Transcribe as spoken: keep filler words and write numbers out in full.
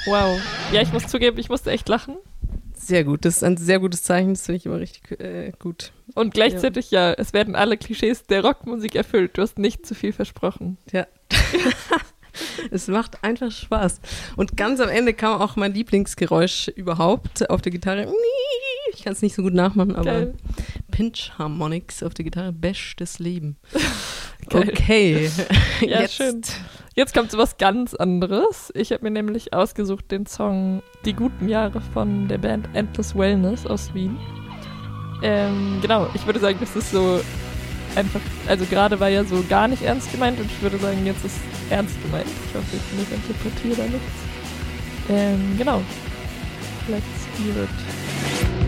Wow. Ja, ich muss zugeben, ich musste echt lachen. Sehr gut, das ist ein sehr gutes Zeichen, das finde ich immer richtig äh, gut. Und gleichzeitig, ja. ja, es werden alle Klischees der Rockmusik erfüllt. Du hast nicht zu viel versprochen. Ja. Es macht einfach Spaß. Und ganz am Ende kam auch mein Lieblingsgeräusch überhaupt auf der Gitarre. Ich kann es nicht so gut nachmachen, aber Geil. Pinch Harmonics auf der Gitarre, bestes Leben. Geil. Okay. Ja, Jetzt. schön. Jetzt kommt so was ganz anderes. Ich habe mir nämlich ausgesucht den Song Die guten Jahre von der Band Endless Wellness aus Wien. Ähm, genau, ich würde sagen, das ist so einfach, also gerade war ja so gar nicht ernst gemeint und ich würde sagen, jetzt ist ernst gemeint. Ich hoffe, ich interpretiere da nichts. Ähm, genau. Let's hear it.